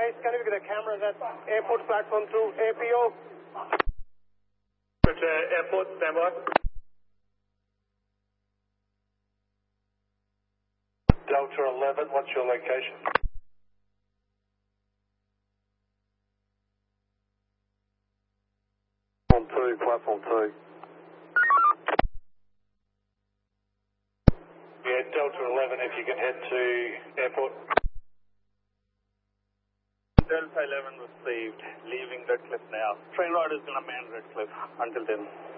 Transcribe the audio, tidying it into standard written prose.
guys, can you get a camera at airport platform 2, APO? Airport, stand by. Delta 11, what's your location? Platform 2. Yeah, Delta 11, if you can head to airport. Delta 11 received, leaving Redcliffe now. Train ride is going to man Redcliffe until then.